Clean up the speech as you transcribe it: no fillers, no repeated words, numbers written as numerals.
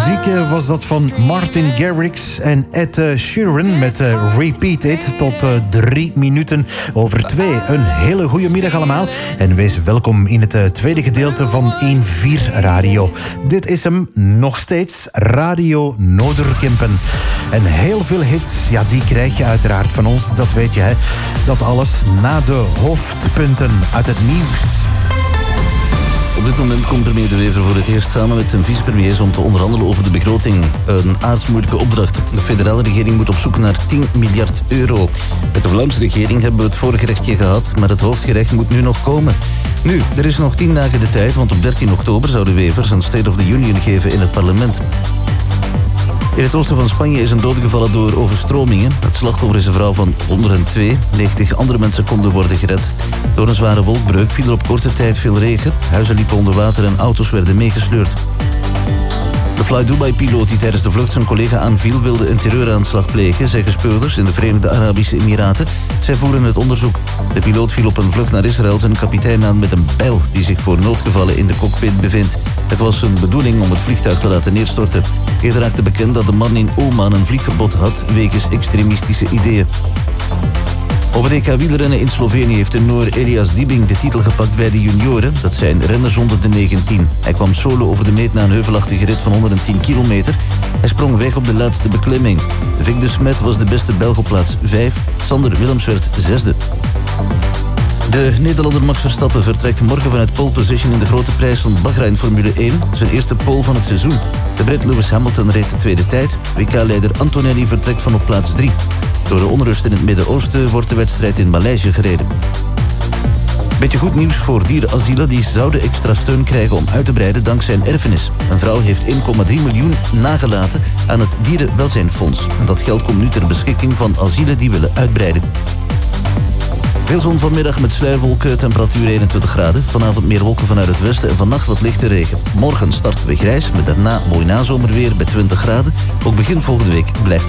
muziek was dat van Martin Garrix en Ed Sheeran met Repeat It tot 3 minuten over 2. Een hele goede middag allemaal en wees welkom in het tweede gedeelte van 1-4 Radio. Dit is hem nog steeds, Radio Noorderkempen. En heel veel hits, ja, die krijg je uiteraard van ons, dat weet je, hè. Dat alles na de hoofdpunten uit het nieuws. Op dit moment komt premier De Wever voor het eerst samen met zijn vicepremiers om te onderhandelen over de begroting. Een aardsmoeilijke opdracht. De federale regering moet op zoek naar 10 miljard euro. Met de Vlaamse regering hebben we het voorgerechtje gehad, maar het hoofdgerecht moet nu nog komen. Nu, er is nog 10 dagen de tijd, want op 13 oktober zou De Wever zijn State of the Union geven in het parlement. In het oosten van Spanje is een dood gevallen door overstromingen. Het slachtoffer is een vrouw van 102. 90 andere mensen konden worden gered. Door een zware wolkbreuk viel er op korte tijd veel regen. Huizen liepen onder water en auto's werden meegesleurd. De Fly Dubai-piloot die tijdens de vlucht zijn collega aanviel wilde een terreuraanslag plegen, zeggen speurders in de Verenigde Arabische Emiraten. Zij voeren het onderzoek. De piloot viel op een vlucht naar Israël zijn kapitein aan met een bijl die zich voor noodgevallen in de cockpit bevindt. Het was zijn bedoeling om het vliegtuig te laten neerstorten. Eerder raakte bekend dat de man in Oman een vliegverbod had wegens extremistische ideeën. Op het EK wielrennen in Slovenië heeft de Noor Elias Diebing de titel gepakt bij de junioren. Dat zijn renners onder de 19. Hij kwam solo over de meet na een heuvelachtige rit van 110 kilometer. Hij sprong weg op de laatste beklimming. Vic de Smet was de beste Belg op plaats 5. Sander Willems werd 6e. De Nederlander Max Verstappen vertrekt morgen vanuit pole position in de grote prijs van Bahrein Formule 1. Zijn eerste pole van het seizoen. De Brit Lewis Hamilton reed de tweede tijd. WK-leider Antonelli vertrekt van op plaats 3. Door de onrust in het Midden-Oosten wordt de wedstrijd in Maleisië gereden. Beetje goed nieuws voor dierenasielen. Die zouden extra steun krijgen om uit te breiden dankzij een erfenis. Een vrouw heeft 1,3 miljoen nagelaten aan het Dierenwelzijnfonds. En dat geld komt nu ter beschikking van asielen die willen uitbreiden. Veel zon vanmiddag met sluierwolken, temperatuur 21 graden. Vanavond meer wolken vanuit het westen en vannacht wat lichte regen. Morgen starten we grijs, met daarna mooi nazomerweer bij 20 graden. Ook begin volgende week blijft